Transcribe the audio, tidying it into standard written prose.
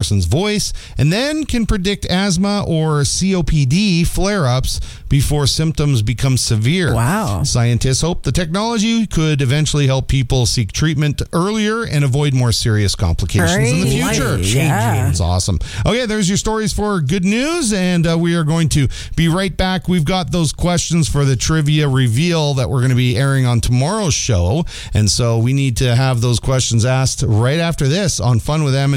person's voice, and then can predict asthma or COPD flare-ups before symptoms become severe. Wow. Scientists hope the technology could eventually help people seek treatment earlier and avoid more serious complications in the future. Yeah. It's awesome. Okay, there's your stories for good news, and we are going to be right back. We've got those questions for the trivia reveal that we're going to be airing on tomorrow's show, and so we need to have those questions asked right after this on Fun with Em.